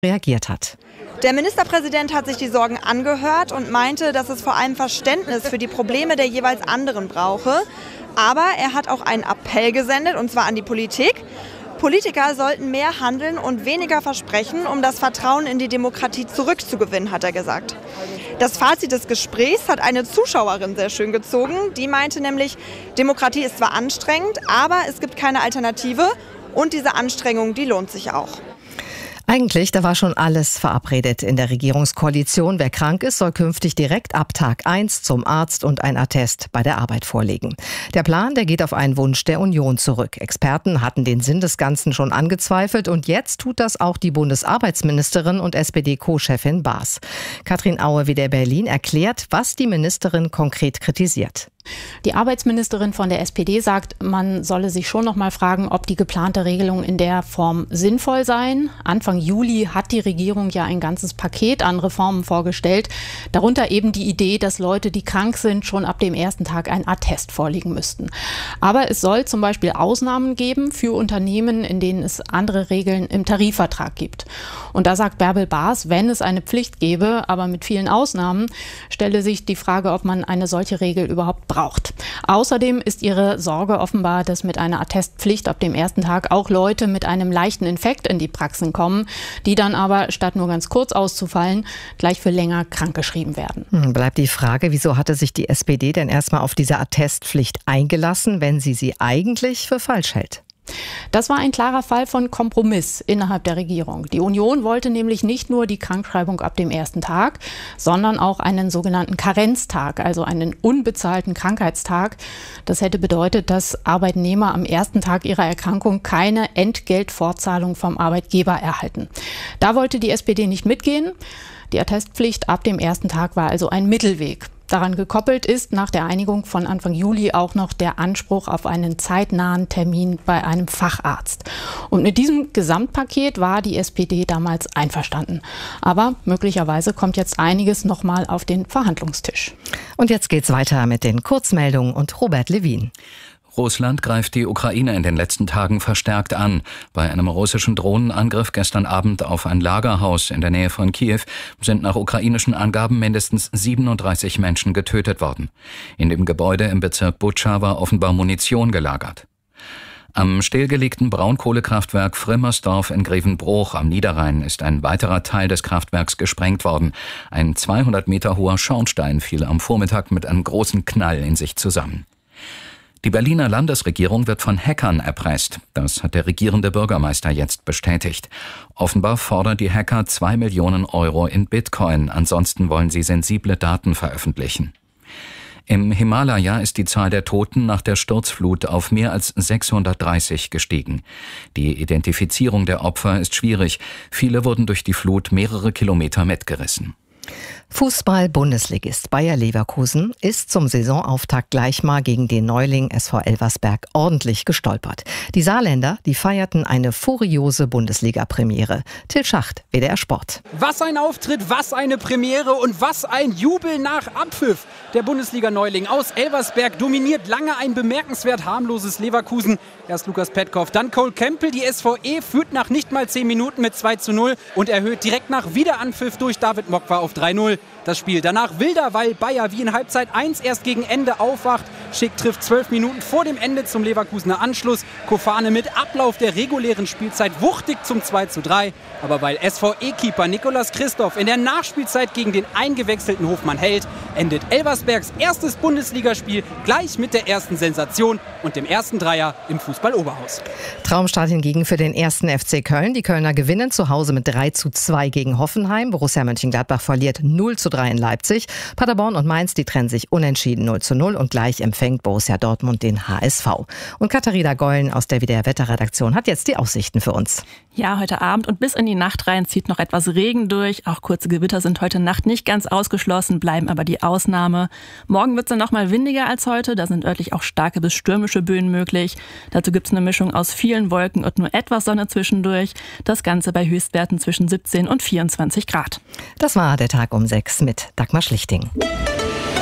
reagiert hat. Der Ministerpräsident hat sich die Sorgen angehört und meinte, dass es vor allem Verständnis für die Probleme der jeweils anderen brauche. Aber er hat auch einen Appell gesendet, und zwar an die Politik. Politiker sollten mehr handeln und weniger versprechen, um das Vertrauen in die Demokratie zurückzugewinnen, hat er gesagt. Das Fazit des Gesprächs hat eine Zuschauerin sehr schön gezogen. Die meinte nämlich, Demokratie ist zwar anstrengend, aber es gibt keine Alternative. Und diese Anstrengung, die lohnt sich auch. Eigentlich, da war schon alles verabredet in der Regierungskoalition. Wer krank ist, soll künftig direkt ab Tag 1 zum Arzt und ein Attest bei der Arbeit vorlegen. Der Plan, der geht auf einen Wunsch der Union zurück. Experten hatten den Sinn des Ganzen schon angezweifelt und jetzt tut das auch die Bundesarbeitsministerin und SPD-Co-Chefin Baas. Katrin Aue WDR Berlin erklärt, was die Ministerin konkret kritisiert. Die Arbeitsministerin von der SPD sagt, man solle sich schon noch mal fragen, ob die geplante Regelung in der Form sinnvoll seien. Anfang Juli hat die Regierung ja ein ganzes Paket an Reformen vorgestellt. Darunter eben die Idee, dass Leute, die krank sind, schon ab dem ersten Tag ein Attest vorlegen müssten. Aber es soll zum Beispiel Ausnahmen geben für Unternehmen, in denen es andere Regeln im Tarifvertrag gibt. Und da sagt Bärbel Baas, wenn es eine Pflicht gäbe, aber mit vielen Ausnahmen, stelle sich die Frage, ob man eine solche Regel überhaupt braucht. Außerdem ist ihre Sorge offenbar, dass mit einer Attestpflicht ab dem ersten Tag auch Leute mit einem leichten Infekt in die Praxen kommen, die dann aber, statt nur ganz kurz auszufallen, gleich für länger krankgeschrieben werden. Bleibt die Frage, wieso hatte sich die SPD denn erstmal auf diese Attestpflicht eingelassen, wenn sie eigentlich für falsch hält? Das war ein klarer Fall von Kompromiss innerhalb der Regierung. Die Union wollte nämlich nicht nur die Krankschreibung ab dem ersten Tag, sondern auch einen sogenannten Karenztag, also einen unbezahlten Krankheitstag. Das hätte bedeutet, dass Arbeitnehmer am ersten Tag ihrer Erkrankung keine Entgeltfortzahlung vom Arbeitgeber erhalten. Da wollte die SPD nicht mitgehen. Die Attestpflicht ab dem ersten Tag war also ein Mittelweg. Daran gekoppelt ist nach der Einigung von Anfang Juli auch noch der Anspruch auf einen zeitnahen Termin bei einem Facharzt. Und mit diesem Gesamtpaket war die SPD damals einverstanden. Aber möglicherweise kommt jetzt einiges nochmal auf den Verhandlungstisch. Und jetzt geht's weiter mit den Kurzmeldungen und Robert Lewin. Russland greift die Ukraine in den letzten Tagen verstärkt an. Bei einem russischen Drohnenangriff gestern Abend auf ein Lagerhaus in der Nähe von Kiew sind nach ukrainischen Angaben mindestens 37 Menschen getötet worden. In dem Gebäude im Bezirk Butscha war offenbar Munition gelagert. Am stillgelegten Braunkohlekraftwerk Frimmersdorf in Grevenbroich am Niederrhein ist ein weiterer Teil des Kraftwerks gesprengt worden. Ein 200 Meter hoher Schornstein fiel am Vormittag mit einem großen Knall in sich zusammen. Die Berliner Landesregierung wird von Hackern erpresst. Das hat der regierende Bürgermeister jetzt bestätigt. Offenbar fordern die Hacker 2 Millionen Euro in Bitcoin. Ansonsten wollen sie sensible Daten veröffentlichen. Im Himalaya ist die Zahl der Toten nach der Sturzflut auf mehr als 630 gestiegen. Die Identifizierung der Opfer ist schwierig. Viele wurden durch die Flut mehrere Kilometer mitgerissen. Fußball-Bundesligist Bayer Leverkusen ist zum Saisonauftakt gleich mal gegen den Neuling SV Elversberg ordentlich gestolpert. Die Saarländer, die feierten eine furiose Bundesliga-Premiere. Till Schacht, WDR Sport. Was ein Auftritt, was eine Premiere und was ein Jubel nach Abpfiff. Der Bundesliga-Neuling aus Elversberg dominiert lange ein bemerkenswert harmloses Leverkusen. Erst Lukas Petkov, dann Cole Campbell. Die SVE führt nach nicht mal 10 Minuten mit 2:0 und erhöht direkt nach Wiederanpfiff durch David Mokwa auf 3:0. Das Spiel danach wilder, weil Bayer wie in Halbzeit 1 erst gegen Ende aufwacht. Schick trifft 12 Minuten vor dem Ende zum Leverkusener Anschluss. Kofane mit Ablauf der regulären Spielzeit wuchtig zum 2:3. Aber weil SVE-Keeper Nicolas Christoph in der Nachspielzeit gegen den eingewechselten Hofmann hält, endet Elversbergs erstes Bundesligaspiel gleich mit der ersten Sensation und dem ersten Dreier im Fußball-Oberhaus. Traumstart hingegen für den 1. FC Köln. Die Kölner gewinnen zu Hause mit 3:2 gegen Hoffenheim. Borussia Mönchengladbach verliert 0:3 in Leipzig. Paderborn und Mainz, die trennen sich unentschieden 0:0 und gleich empfängt Borussia Dortmund den HSV. Und Katharina Gollen aus der WDR Wetterredaktion hat jetzt die Aussichten für uns. Ja, heute Abend und bis in die Nacht rein zieht noch etwas Regen durch. Auch kurze Gewitter sind heute Nacht nicht ganz ausgeschlossen, bleiben aber die Ausnahme. Morgen wird es dann noch mal windiger als heute. Da sind örtlich auch starke bis stürmische Böen möglich. Dazu gibt es eine Mischung aus vielen Wolken und nur etwas Sonne zwischendurch. Das Ganze bei Höchstwerten zwischen 17 und 24 Grad. Das war der Tag um 6 mit Dagmar Schlichting.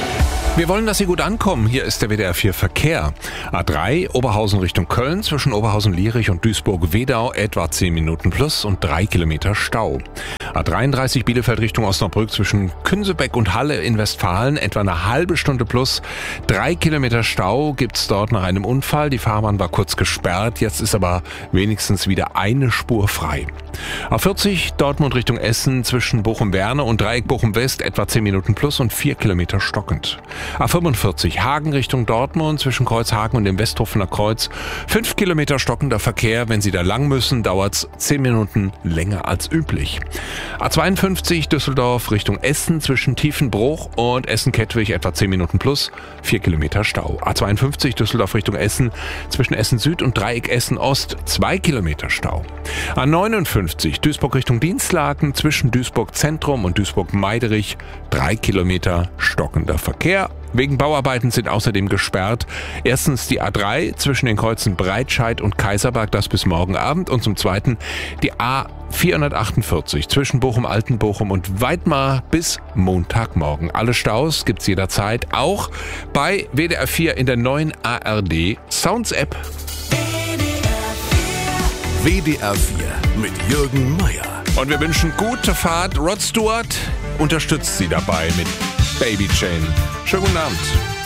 Wir wollen, dass Sie gut ankommen. Hier ist der WDR 4 Verkehr. A3 Oberhausen Richtung Köln zwischen Oberhausen-Lierich und Duisburg-Wedau etwa 10 Minuten plus und 3 Kilometer Stau. A33 Bielefeld Richtung Osnabrück zwischen Künsebeck und Halle in Westfalen etwa eine halbe Stunde plus 3 Kilometer Stau gibt's dort nach einem Unfall. Die Fahrbahn war kurz gesperrt, jetzt ist aber wenigstens wieder eine Spur frei. A40 Dortmund Richtung Essen zwischen Bochum-Werne und Dreieck Bochum-West etwa 10 Minuten plus und 4 Kilometer stockend. A45 Hagen Richtung Dortmund zwischen Kreuzhagen und dem Westhofener Kreuz 5 Kilometer stockender Verkehr. Wenn Sie da lang müssen, dauert's 10 Minuten länger als üblich. A52 Düsseldorf Richtung Essen zwischen Tiefenbruch und Essen-Kettwig etwa 10 Minuten plus 4 Kilometer Stau. A52 Düsseldorf Richtung Essen zwischen Essen Süd und Dreieck Essen Ost 2 Kilometer Stau. A59 Duisburg Richtung Dienstlaken zwischen Duisburg Zentrum und Duisburg Meiderich 3 Kilometer stockender Verkehr. Wegen Bauarbeiten sind außerdem gesperrt. Erstens die A3 zwischen den Kreuzen Breitscheid und Kaiserberg, das bis morgen Abend. Und zum Zweiten die A448 zwischen Bochum-Altenbochum und Weidmar bis Montagmorgen. Alle Staus gibt's jederzeit, auch bei WDR 4 in der neuen ARD Sounds App. WDR 4 mit Jürgen Meier. Und wir wünschen gute Fahrt. Rod Stewart unterstützt Sie dabei mit Baby Chain. Schönen guten Abend.